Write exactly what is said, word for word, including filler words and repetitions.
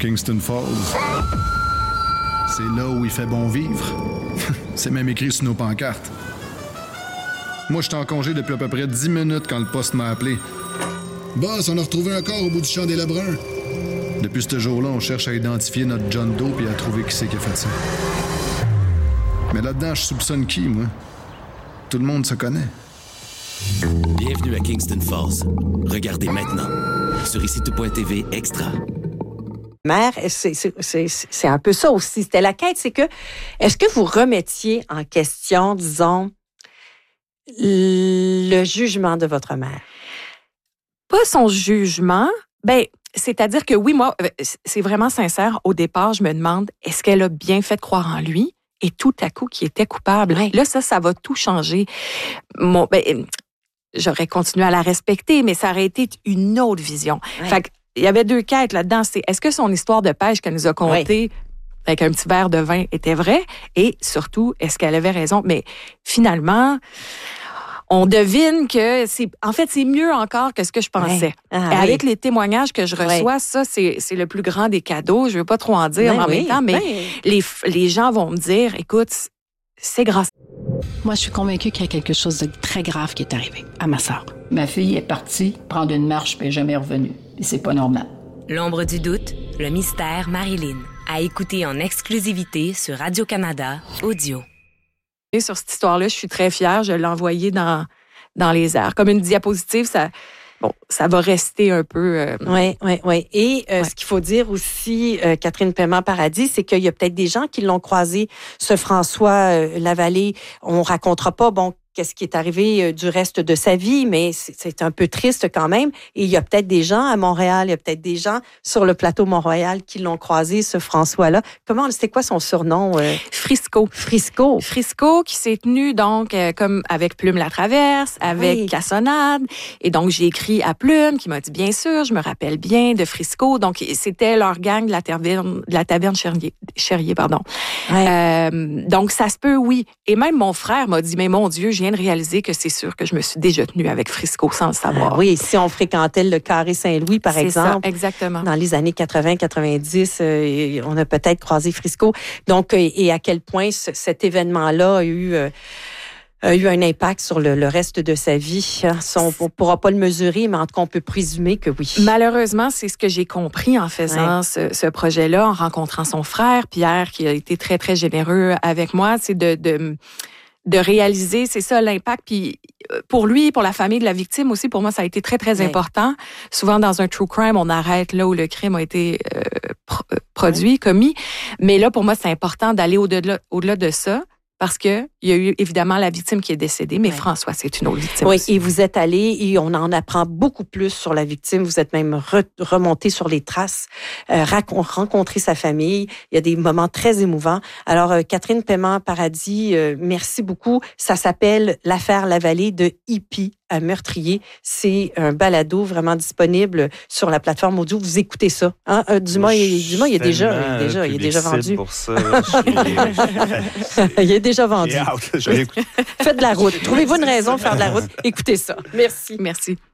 Kingston Falls. C'est là où il fait bon vivre. C'est même écrit sur nos pancartes. Moi, j'étais en congé depuis à peu près dix minutes quand le poste m'a appelé. Boss, on a retrouvé un corps au bout du champ des Lebrun. Depuis ce jour-là, on cherche à identifier notre John Doe et à trouver qui c'est qui a fait ça. Mais là-dedans, je soupçonne qui, moi? Tout le monde se connaît. Bienvenue à Kingston Falls. Regardez maintenant sur ici tout point t v Extra. Mère, c'est, c'est, c'est, c'est un peu ça aussi. C'était la quête, c'est que, est-ce que vous remettiez en question, disons, le jugement de votre mère? Pas son jugement. Ben, c'est-à-dire que oui, moi, c'est vraiment sincère. Au départ, je me demande, est-ce qu'elle a bien fait de croire en lui? Et tout à coup, qui était coupable. Ouais. Là, ça, ça va tout changer. Mon, ben, j'aurais continué à la respecter, mais ça aurait été une autre vision. Ouais. Fait que, il y avait deux quêtes là-dedans. C'est est-ce que son histoire de pêche qu'elle nous a contée ouais. avec un petit verre de vin était vraie? Et surtout, est-ce qu'elle avait raison? Mais finalement, on devine que c'est, en fait, c'est mieux encore que ce que je pensais. Ouais. Ah, Et oui. avec les témoignages que je reçois, ouais. ça, c'est, c'est le plus grand des cadeaux. Je veux pas trop en dire, Ben mais en oui. même temps, mais Ben. les, les gens vont me dire, écoute, c'est grâce. Moi, je suis convaincue qu'il y a quelque chose de très grave qui est arrivé à ma sœur. Ma fille est partie prendre une marche puis est jamais revenue. Et c'est pas normal. L'ombre du doute, le mystère Marilyn. À écouter en exclusivité sur Radio-Canada Audio. Et sur cette histoire-là, je suis très fière. Je l'ai envoyée dans, dans les airs. Comme une diapositive, ça, bon, ça va rester un peu... Oui, oui, oui. Et euh, ouais. ce qu'il faut dire aussi, euh, Catherine Paiement-Paradis, c'est qu'il y a peut-être des gens qui l'ont croisé, ce François euh, Lavallée. On racontera pas, bon, qu'est-ce qui est arrivé euh, du reste de sa vie, mais c'est, c'est un peu triste quand même. Et il y a peut-être des gens à Montréal, il y a peut-être des gens sur le plateau Mont-Royal qui l'ont croisé, ce François-là. Comment, c'était quoi son surnom? Euh? Frisco. Frisco. Frisco qui s'est tenu donc euh, comme avec Plume la Traverse, avec oui. Cassonade. Et donc, j'ai écrit à Plume qui m'a dit, bien sûr, je me rappelle bien de Frisco. Donc, c'était leur gang de la taverne, de la taverne Cherrier, Cherrier pardon. Ouais. Euh, donc, ça se peut, oui. Et même mon frère m'a dit, mais mon Dieu, je viens de réaliser que c'est sûr que je me suis déjà tenue avec Frisco sans le savoir. Ah, oui, si on fréquentait le Carré Saint-Louis, par c'est exemple. Ça, exactement. Dans les années quatre-vingts quatre-vingt-dix, euh, on a peut-être croisé Frisco. Donc, euh, et à quel point ce, cet événement-là a eu... Euh, a eu un impact sur le, le reste de sa vie. On ne pourra pas le mesurer, mais en tout cas, on peut présumer que oui. Malheureusement, c'est ce que j'ai compris en faisant ouais. ce, ce projet-là, en rencontrant son frère, Pierre, qui a été très, très généreux avec moi. C'est de... de de réaliser, c'est ça, l'impact. Puis pour lui, pour la famille de la victime aussi, pour moi, ça a été très, très ouais. important. Souvent, dans un true crime, on arrête là où le crime a été euh, pro- produit, ouais. commis. Mais là, pour moi, c'est important d'aller au-delà, au-delà de ça. Parce qu'il y a eu évidemment la victime qui est décédée, mais ouais. François, c'est une autre victime. Oui, aussi. Et vous êtes allé et on en apprend beaucoup plus sur la victime. Vous êtes même re- remonté sur les traces, euh, racon- rencontré sa famille. Il y a des moments très émouvants. Alors, euh, Catherine Paiement-Paradis, euh, merci beaucoup. Ça s'appelle L'affaire Lavallée de Hippie à Meurtrier. C'est un balado vraiment disponible sur la plateforme audio. Vous écoutez ça. Hein? Euh, Dumas, il, Dumas, il est déjà, il est déjà, il est déjà vendu. Pour ça, il est déjà vendu. Faites de la route. Trouvez-vous une raison de faire de la route. Écoutez ça. Merci. Merci.